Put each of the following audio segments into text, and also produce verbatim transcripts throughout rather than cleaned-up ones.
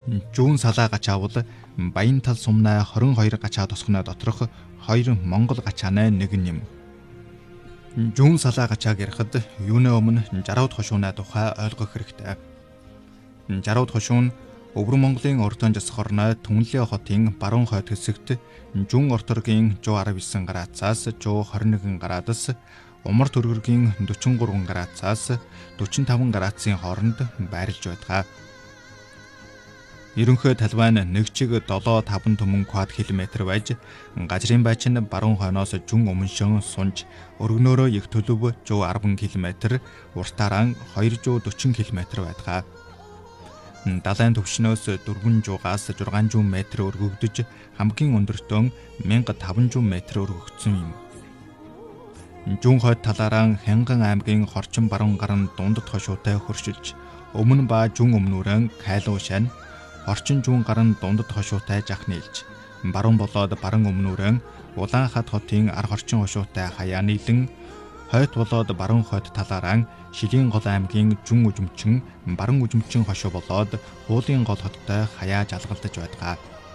Жүүн салаа гачаавал Баян тал сумнаа хорин хоёр гачаа тосгоно доторх хоёр Монгол гачааны нэг юм. Жүүн салаа гачааг ярихад юунэ өмнө жарууд хошууны тухай ойлгох хэрэгтэй. Жарууд хошуун Өвөр Монголын Ордон засах орны Түнлээ хотын баруун хойд хэсэгт Жүүн орторгийн сто арван девять градусаас сто двадцать один градус, Умар төргөргийн forty three градусаас forty-five градусын хооронд байрлаж байдаг. Ерөнхий талбай нь нэг чиг seven five түмэн квадрат километр байж, газрын байч нь баруун хойноос жун өмншөн сунж, өргөнөөрөө их төлөв one hundred ten километр, уртаараа two hundred forty километр байдаг. Далайн төвшнөөс four hundred-аас six hundred метр өргөгдөж, хамгийн өндөртөө one thousand five hundred метр өргөгдсөн юм. Жүүн хойд талаараа Хянган аймгийн Хорчин баруун гарын дундад хошуутай хөршилж, өмнө ба жүүн өмнөрөн Кайлуу шань, Хорчин жүүн гарын дундад хошуутай жах нийлж, баруун болоод баруун өмнөрөн Улаанхад хотын ар хорчин хошуутай хаяа нийлэн, хойд болоод баруун хойд талаараа Шилийн гол аймгийн жүүн үжимчин, баруун үжимчин хошуу болоод Хуулын гол хоттой хаяа жалгалтаж байдаг.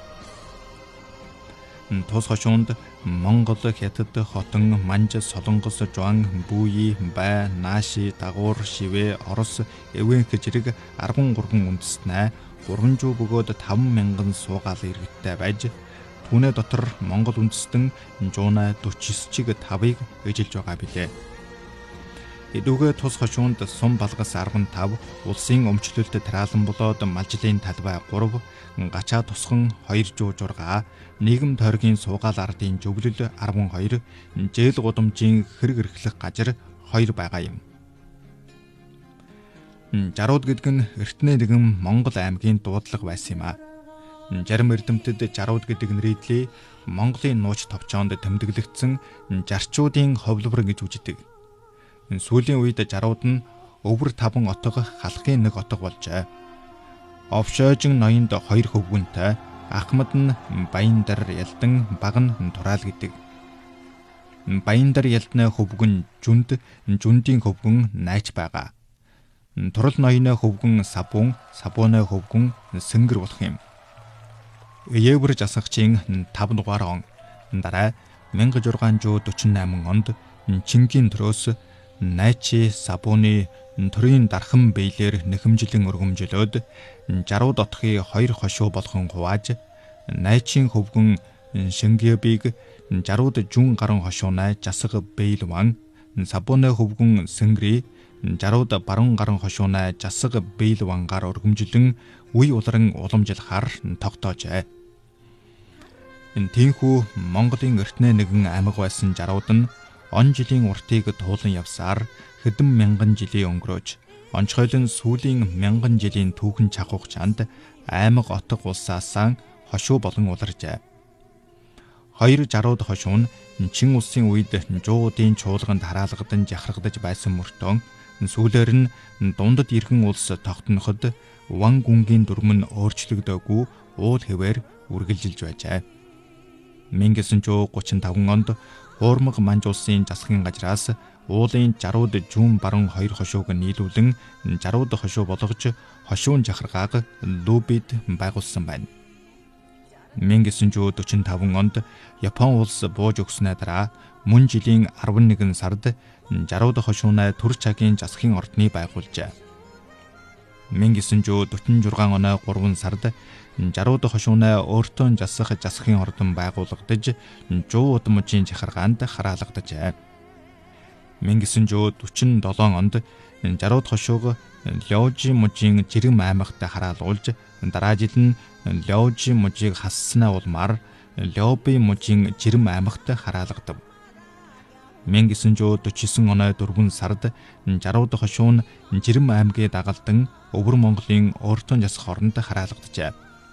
Тус хошуунд Монгол, Хятад, Хотон, Манж, Солонгос, Жуан, Бүүи, Бай, Нааши, Дагуур, Шивэ, Орос, Эвэн хэрэг thirty-three үндэстнээ three hundred бөгөөд five thousand суугаал иргэдтэй байж, түүний дотор Монгол үндэстэн one forty-nine чиг five-ыг эжилж байгаа билээ. Эдүүгээ тус хошуунд сум балгас fifteen, улсын өмчлөлт тараалан болоод малжлын талбай three, гачаа тусхан two hundred six, нийгэм тойргийн суугаал ардын зөвлөл twelve, жээл гудамжийн хэрэг эрхлэх газар two байгаа юм. Жарууд гэдэг нь эртний нэгэн Монгол аймгийн дуудлага байсан юм а. Жарим эрдэмтэд жарууд гэдэг нэрийдлээ Монголын нууц товчоонд тэмдэглэгдсэн жарчуудын ховлбор гэж үздэг. Сүүлийн үед жарууд нь өвөр таван отго халахын нэг отго болжээ. Овшоожин ноёнд хоёр хөвгүнтэй, Ахмад нь Баяндар ялдан, баг нь Тураал гэдэг. Баяндар ялдны хөвгүн Жүнд, Жүндийн хөвгүн Найч байгаа. Турал ноёны хөвгүн Сабун, Сабууны хөвгүн Сэнгэр болох юм. Ээвэр жасагчийн five дугаар он. Дараа six hundred forty-eight онд Чингийн төрөөс Найчи Сабууны төрийн дархан биелэр нэхэмжлэн өргөмжлөөд жарууд отхын хоёр хошуу болгон хувааж, Найчийн хөвгүн Шингэбиг жарууд жүүн гарын хошуунай жасаг бейлван, Сабууны хөвгүн Сэнгри жарууд баруун гарын хошуунай жасаг бейлвангаар өргөмжлөн үе улран уламжлахаар тогтоожээ. Тиймхүү Монголын эртний нэгэн аймаг байсан жарууд нь он жилийн уртыг туулан явсаар хэдэн мянган жилийн өнгөрөөж, онцгойлон сүүлийн мянган жилийн түүхэн чагуугчаанд аймаг отго улсаасаа хошуу болон уларжээ. Хоёр жарууд хошуу нь Чин улсын үед жуудын чуулганд хараалгадан жахрагдаж байсан мөртөө, сүүлээр нь дундад иргэн улс тогтноход Ван гүнгийн дүрм нь өөрчлөгдөөгүй уул хэвээр үргэлжилж байжээ. nineteen thirty-five онд Хуурмаг Манж улсын засгийн газраас уулын жарууд жүүн баруун хоёр хошууг нийлүүлэн жарууд хошуу болгож хошуун жахаргааг Лүбид байгуулсан байна. nineteen forty-five онд Япон улс бууж өгснөө дараа мөн жилийн eleven сард жарууд хошуунай төр цагийн засгийн ордны байгуулжээ. nineteen forty-six оны three сард жарууд хошуунай өөртөө засах засгийн ордон байгуулагдаж, жуу удмжийн жахаргаанд хараалгадажээ. nineteen forty-seven онд жарууд хошууг Лёжи мужийн жирэм аймагт хараалуулж, дараа жил нь Лёжи мужийг хасснаа улмаар Лёби мужийн жирэм аймагт хараалгадав. nineteen forty-nine оны four сард жарууд хошуу нь жирэм аймгийн дагалдан Өвөр Монголын өөртөө засах орнд хараалгаджээ.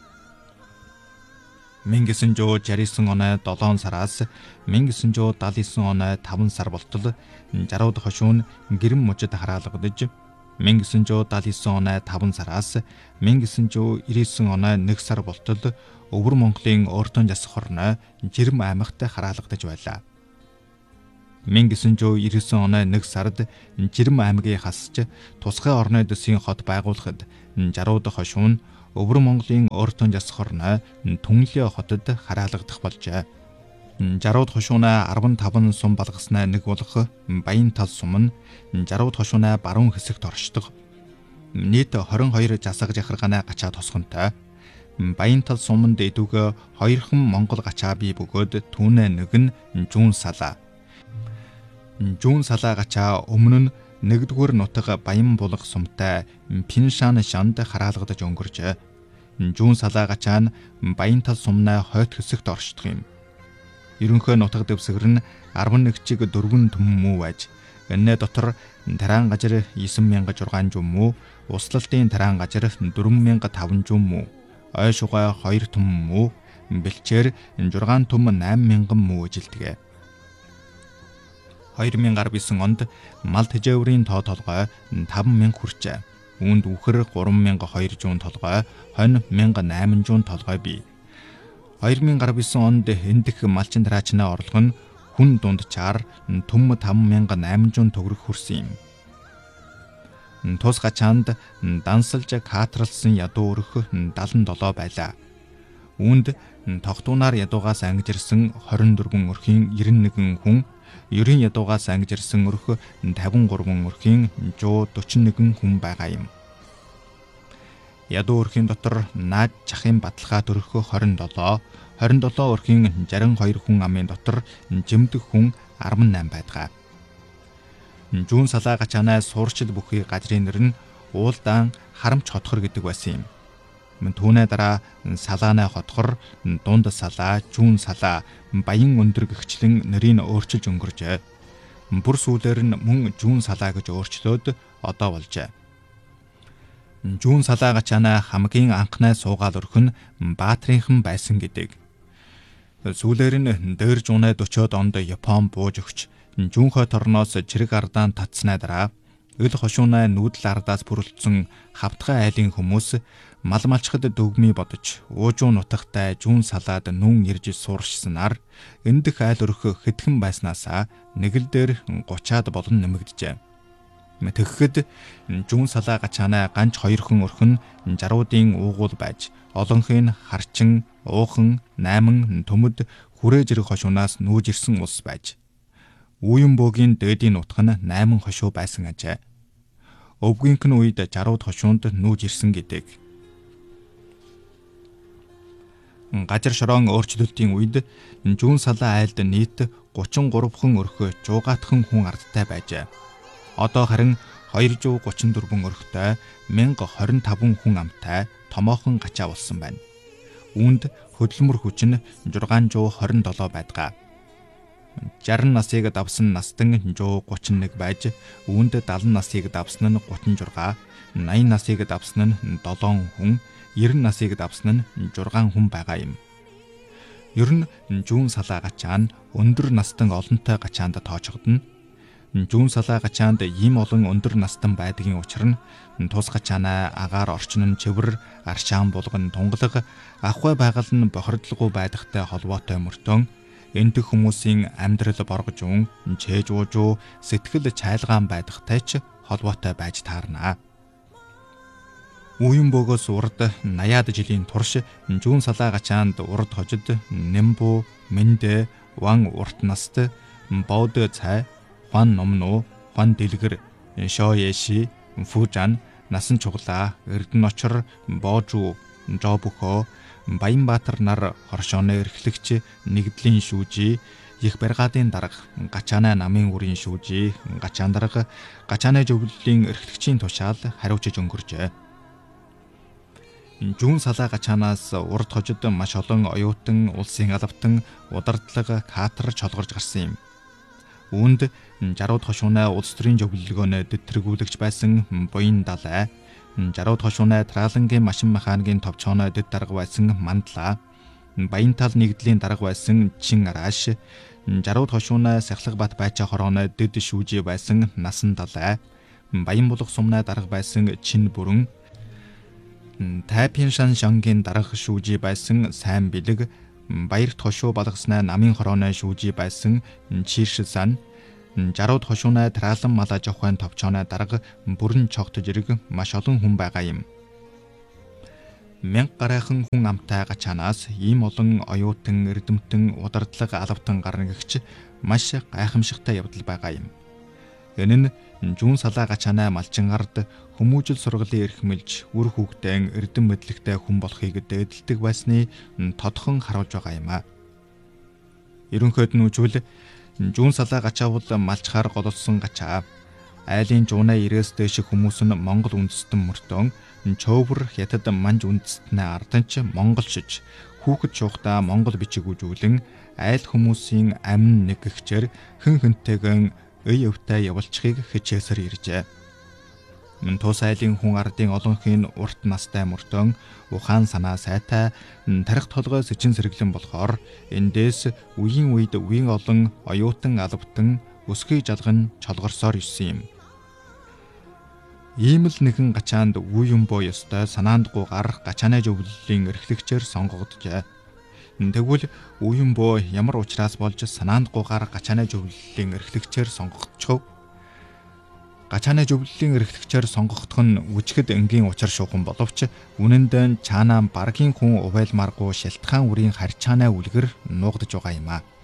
nineteen sixty-nine оны seven сараас nineteen seventy-nine оны five сар болтол жарууд хошуу нь гэрэм мужид хараалгадаж, nineteen seventy-nine оны five сараас nineteen ninety-nine оны one сар болтол Өвөр Монголын өөртөө засах орны жирэм аймагт хараалгадаж байлаа. nineteen ninety-nine оны one сард жирэм аймгийг хасч тусгай орны дэсийн хот байгуулахад жарууд хошуу нь Өвөр Монголын Өөртөн Жасхорной Түнлээ хотод хараалгадах болжээ. Жарууд хошуунаа арван таван сум балгаснаа нэг болох Баян тал сум нь жарууд хошуунаа баруун хэсэгт оршдог. Нийт хорин хоёр засаг жахаргаанаа гачаа тосгонтой. Баян тал суманд идүүг хоёрхан Монгол гачаа бий бөгөөд түүнээ нэг нь Жүүн салаа. Жүүн салаа гачаа өмнө нь нэгдүгээр нутаг Баян булга сумтай Пиншан шанд хараалгадаж өнгөржээ. Жүүн салаа гачаа нь Баян тал сумнаа хойд хэсэгт оршдог юм. Ерөнхий нутаг дэвсгэр нь арван нэг чиг дөрвөн түмэн мүү байж, энэ дотор тараан гажир девять мянга шуксан жум мүү, услалтын тараан гажир four мянга five жум мүү, ой шугай two түмэн мүү, бэлчээр six түм eight мянган мүү ижилдэг. two thousand nine онд мал тэжээврийн тоо толгой five мянга хүрчээ. Үүнд үхэр three мянга two жуун толгой, хонь one thousand eight жуун толгой бий. two thousand nine онд эндэх малчин тараачнаа орлого нь хүн дунджаар түм five мянга eight жуун төгрөг хүрсэн юм. Тус гачаанд дансалж каатралсан ядуу өрх seventy-seven байлаа. Үүнд тогтуунаар ядуугаас ангижирсан twenty-four өрхийн ninety-one хүн, ерийн ядуугаас ангижирсан өрх fifty-three өрхийн one hundred forty-one хүн байгаа юм. Ядуу өрхийн дотор наад чахын баталгаа төрөх twenty-seven, twenty-seven өрхийн sixty-two хүн амын дотор жимдэх хүн eighty-eight байдаг. Жүүн салаа гачаанаа суурчил бүхий газрын нэр нь Уулдаан харамч хотхор гэдэг байсан юм. Түүний дараа салаанаа хотхор, дунд салаа, Жүүн салаа, Баян өндөр гихчлэн нэрийг өөрчилж өнгөржээ. Бүр сүүлээр нь мөн Жүүн салаа гэж өөрчлөөд одоо болжээ. Жүүн салаа гачаанаа хамгийн анхнаа суугаал өрх нь Баатрийнхан байсан гэдэг. Сүүлээр нь дээр жуунаа forty онд Япон бууж өгч Жүүнхой торноос чирэг ардаан татснаа дараа өл хошуунаа нүүдэл ардаас бүрэлдсэн хавтгай айлын хүмүүс мал малчхад дөгмий бодож уужуун нутагтай Жүүн салаад нүүн ирж сууршсанаар эндэх айл өрх хэдхэн байснаасаа нэг л дээр thirty-аад болон нэмэгдэжээ. Тэгэхэд Жүүн салаа гачаанаа ганц хоёрхан өрх нь жаруудын уугуул байж, олонхын харчин, уухан, найман төмөд хүрээж ирэх хошуунаас нүүж ирсэн улс байж. Үеийн бөөгийн дээдийн нутг нь eight хошуу байсан ажээ. Өвгийнхэн үед sixty хошуунд нүүж ирсэн гэдэг. Газар шороон өөрчлөлтийн үед Жүүн салаа айлд нийт thirty-three хэн өрх жуугаатхан хүн ардтай байжээ. Одоо харин two hundred thirty-four өрхтэй one thousand twenty-five хүн амтай томоохон гачаа болсон байна. Үүнд хөдөлмөр хүч нь six hundred twenty-seven байдаг. sixty насыг давсан настан one hundred thirty-one байж, үүнд seventy насыг давсан нь thirty-six, eighty насыг давсан нь seven хүн, ninety насыг давсан нь six хүн байгаа юм. Ер нь Жүүн салаа гачаа нь өндөр настан олонтой гачаанд тоочгодно. Жүүн салаа гачаанд ийм олон өндөр настан байдгийн учир нь тус гачаанаа агаар орчин нь чивэр, аршаан булган тунгалаг, ахуй байгаль нь бохирдлого байдагтай холбоотой мөртөн эндэх хүмүүсийн амьдрал боргожун, чээж уужуу, сэтгэл чайлгаан байдагтай ч холбоотой байж таарна. Үеийн бөгөөс урд eighty жилийн турш Жүүн салаа гачаанд урд хожид Нэмбу, Мэндэ, Ван урт наст, Боод цай, Хуан номноо, Хуан дэлгэр, Шоеши, Фужан, Насан чуглаа, Эрдэнэ очор, Боожуу, Жобөхөө, Баянбаатар нар хоршооны эрхлэгч нэгдлийн шүүжи, их баригадын дарга, гачаанаа намын үрийн шүүжи, гачаан дарга, гачааны зөвлөлийн эрхлэгчийн тушаал хариуцж өнгөржээ. Жүүн салаа гачаанаас урд хожид маш олон оюутан, улсын албатан, удардлага, катар чолгорж гарсан юм. Үүнд sixty хошуунаа улс төрийн зөвлөлгөөнө дэвтэргүүлэгч байсан Буян Далай, sixty хошуунаа Траалангийн машин механикийн товчооно дэд дарга байсан Мандлаа, Баян тал нэгдлийн дарга байсан Чин Арааш, sixty хошуунаа Сахлаг-Бат Байчаа хорооно дэд шүүжи байсан Насан Далай, Баян булга сумнаа дарга байсан Чин Бүрэн, Тайпиншан шангийн дарга шүүжи байсан Сайн Бэлэг, Баярт хошуу балгаснаа намын хорооно шүүжи байсан Чиршсан, sixty хошуунаа Траалан малаж ухаан товчооно дарга бүрэн чогт жирэг маш олон хүн байгаа юм. Мянга гарайхан хүн амтай гачаанаас ийм олон оюутан, эрдэмтэн, удардлага алавтан гарна гэгч маш гайхамшигтай явдал байгаа юм. Энэ нь Жүүн салаа гачаанаа малчингард хүмүүжил сургалын эрхмэлж үр хүүхдэн эрдэм мэдлэгтэй хүн болохыг дээдэлдэг байсны тодхон харуулж байгаа юм а. Ерөнхийд нь үжвэл Жүүн салаа гачаавал малчхаар гололсон гачаа. Айлын жуунаа ирээс дэш хүмүүс нь Монгол үндэстэн мөртөө чөөвөр хятад манж үндэстнээ арданч монголшиж хүүхэд шуухтаа монгол бичиг үзүүлэн айл хүмүүсийн амин нэггчээр хэн хөнтэйгэн үй өвтэй явуулчихыг хичээсээр иржээ. Мөн тус айлын хүн ардын олонхын урт настай мөртөө ухаан санаа сайтай тарих толгой сэчин сэргэлэн болохоор эндээс үеийн үед үеийн олон оюутан алавтан өсгий жалган чолгорсоор ирсэн юм. Ийм л нэгэн гачаанд үе юм боо ёстой санаандгүй гар гачааны зөвлөлийн эрхлэгчээр сонгогджээ. Тэгвэл үе юм боо ямар учраас болж санаандгүй гар гачааны зөвлөлийн эрхлэгчээр сонгогдчихв? Гачааны зөвлөлийн эрхлэгчээр сонгогдох нь үжигэд энгийн учир шуухан боловч үнэнд нь цаанаа баргийн хүн увайлмааргүй шилтгаан үрийн харьцаанаа үлгэр нуугдж байгаа юм а.